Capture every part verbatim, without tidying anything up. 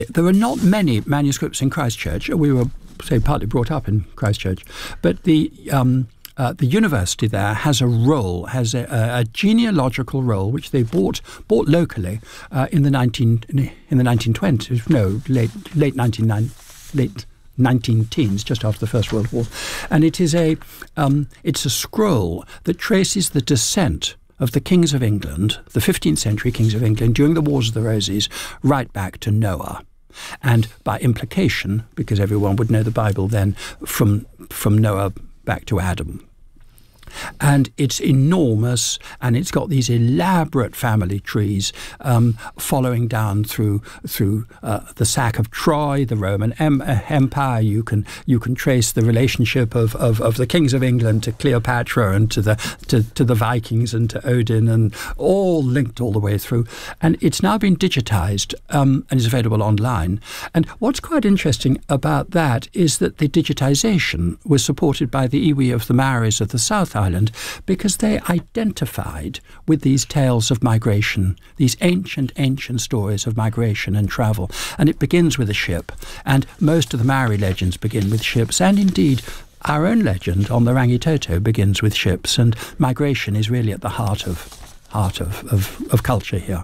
There are not many manuscripts in Christchurch. We were, say, partly brought up in Christchurch, but the um, uh, the university there has a role, has a, a genealogical role, which they bought bought locally uh, in the nineteen in the nineteen twenties. No, late late nineteen late. nineteen teens, just after the First World War, and it is a um, it's a scroll that traces the descent of the kings of England, the fifteenth century kings of England, during the Wars of the Roses, right back to Noah. And by implication, because everyone would know the Bible then, from from Noah back to Adam. And it's enormous, and it's got these elaborate family trees um, following down through through uh, the sack of Troy, the Roman em- Empire. You can you can trace the relationship of, of, of the kings of England to Cleopatra and to the to, to the Vikings and to Odin, and all linked all the way through. And it's now been digitized um, and is available online. And what's quite interesting about that is that the digitization was supported by the iwi of the Maoris of the South Island, because they identified with these tales of migration, these ancient, ancient stories of migration and travel. And it begins with a ship, and most of the Maori legends begin with ships, and indeed our own legend on the Rangitoto begins with ships, and migration is really at the heart of heart of, of, of culture here.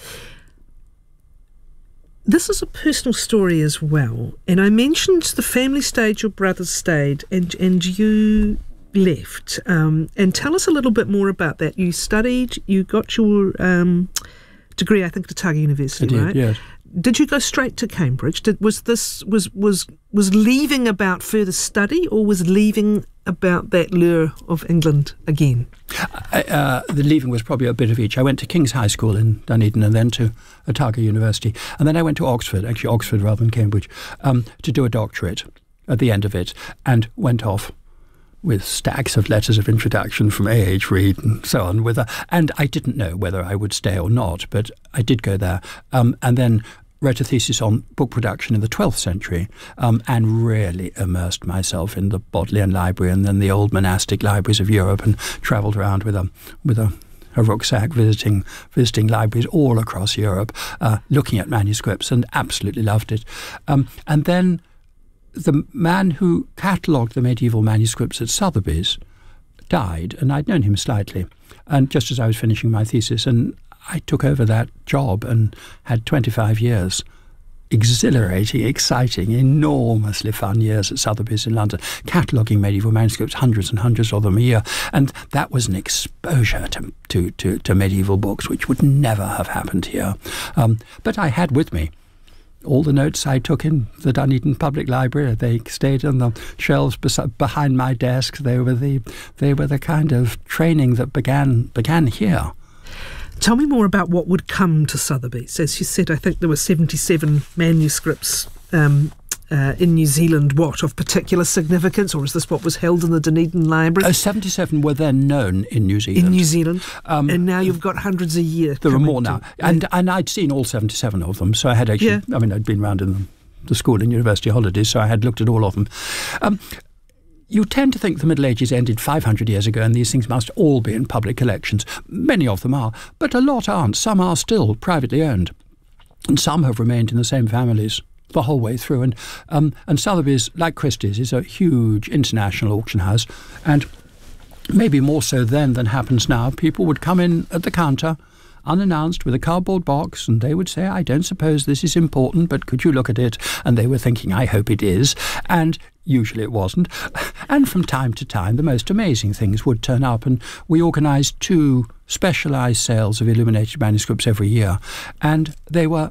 This is a personal story as well, and I mentioned the family stayed, your brothers stayed, and and you left. Um, and tell us a little bit more about that. You studied, you got your um, degree, I think, at Otago University, I did, right? Yes. Did you go straight to Cambridge? Did, was this was was was leaving about further study, or was leaving about that lure of England again? I, uh, the leaving was probably a bit of each. I went to King's High School in Dunedin and then to Otago University, and then I went to Oxford, actually Oxford rather than Cambridge, um, to do a doctorate at the end of it, and went off with stacks of letters of introduction from A H Reid and so on. With a, and I didn't know whether I would stay or not, but I did go there. Um, and then wrote a thesis on book production in the twelfth century um, and really immersed myself in the Bodleian Library and then the old monastic libraries of Europe, and travelled around with a with a, a rucksack visiting visiting libraries all across Europe, uh, looking at manuscripts, and absolutely loved it. Um, and then the man who catalogued the medieval manuscripts at Sotheby's died, and I'd known him slightly, and just as I was finishing my thesis, and I took over that job and had twenty-five years, exhilarating, exciting, enormously fun years at Sotheby's in London, cataloguing medieval manuscripts, hundreds and hundreds of them a year, and that was an exposure to to, to, to medieval books which would never have happened here. Um, but I had with me all the notes I took in the Dunedin Public Library. They stayed on the shelves bes- behind my desk. They were the they were the kind of training that began began here. Tell me more about what would come to Sotheby's. As you said, I think there were seventy-seven manuscripts um, uh, in New Zealand, what, of particular significance, or is this what was held in the Dunedin Library? Uh, seventy-seven were then known in New Zealand. In New Zealand, um, and now you've got hundreds a year. There are more to, now, and yeah. and I'd seen all seventy-seven of them, so I had actually, yeah. I mean, I'd been around in the, the school and university holidays, so I had looked at all of them. Um, You tend to think the Middle Ages ended five hundred years ago and these things must all be in public collections. Many of them are, but a lot aren't. Some are still privately owned, and some have remained in the same families the whole way through. And um, and Sotheby's, like Christie's, is a huge international auction house, and maybe more so then than happens now. People would come in at the counter unannounced with a cardboard box, and they would say, I don't suppose this is important, but could you look at it? And they were thinking, I hope it is. And usually it wasn't. And from time to time, the most amazing things would turn up, and we organised two specialised sales of illuminated manuscripts every year, and they were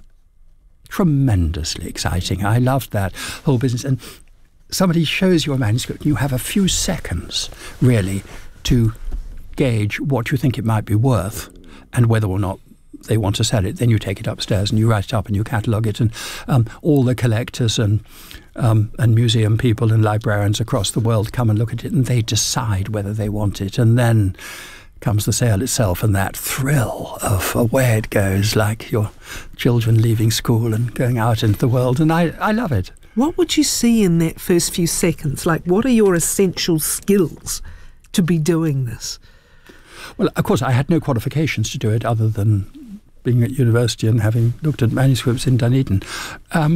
tremendously exciting. I loved that whole business. And somebody shows you a manuscript, and you have a few seconds, really, to gauge what you think it might be worth and whether or not they want to sell it. Then you take it upstairs and you write it up and you catalogue it, and um, all the collectors and um, and museum people and librarians across the world come and look at it, and they decide whether they want it. And then comes the sale itself, and that thrill of away it goes, like your children leaving school and going out into the world. And I, I love it. What would you see in that first few seconds? Like, what are your essential skills to be doing this? Well, of course, I had no qualifications to do it other than being at university and having looked at manuscripts in Dunedin. Um,